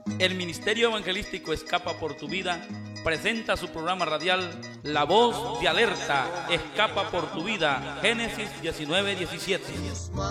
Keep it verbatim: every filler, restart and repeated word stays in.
El Ministerio Evangelístico Escapa por tu Vida presenta su programa radial La Voz de Alerta, Escapa por tu Vida, Génesis diecinueve diecisiete.